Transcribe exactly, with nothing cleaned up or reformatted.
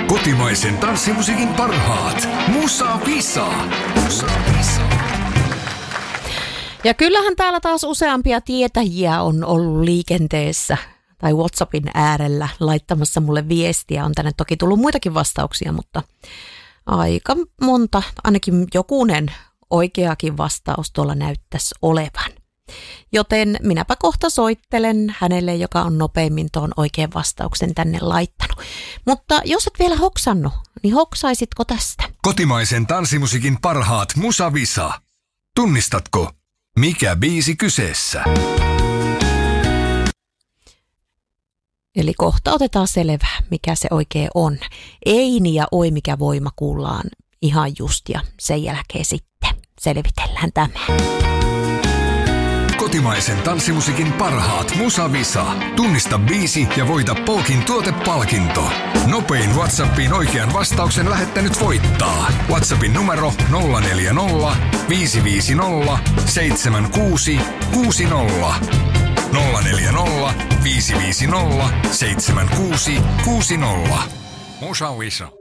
Kotimaisen tanssimusiikin parhaat. Musa Visa. Musa Visa. Ja kyllähän täällä taas useampia tietäjiä on ollut liikenteessä tai WhatsAppin äärellä laittamassa mulle viestiä. On tänne toki tullut muitakin vastauksia, mutta aika monta, ainakin jokunen oikeakin vastaus tuolla näyttäisi olevan. Joten minäpä kohta soittelen hänelle, joka on nopeimmin tuon oikean vastauksen tänne laittanut. Mutta jos et vielä hoksannut, niin hoksaisitko tästä? Kotimaisen tanssimusiikin parhaat Musa Visa. Tunnistatko, mikä biisi kyseessä? Eli kohta otetaan selvää, mikä se oikein on. Eini ja oi mikä voima kuullaan ihan just ja sen jälkeen sitten selvitellään tämä. Kotimaisen tanssimusiikin parhaat Musa Visa. Tunnista biisi ja voita Polkin tuotepalkinto. Nopein WhatsAppiin oikean vastauksen lähettänyt voittaa. WhatsAppin numero nolla neljä nolla, viisi viisi nolla, seitsemän kuusi kuusi nolla. nolla neljä nolla, viisi viisi nolla, seitsemän kuusi kuusi nolla. Musa Visa.